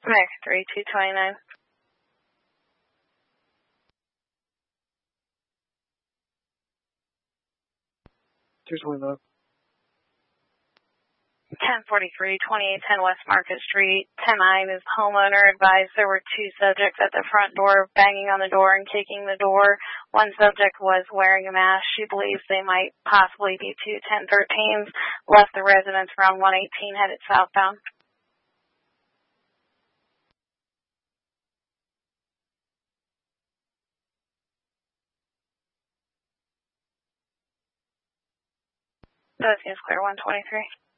Next 3229. Here's one up. 1043, 2810 West Market Street. 10-9 is homeowner advised there were two subjects at the front door banging on the door and kicking the door. One subject was wearing a mask. She believes they might possibly be two 1013s. Left the residence around 118, headed southbound. That seems clear, 123.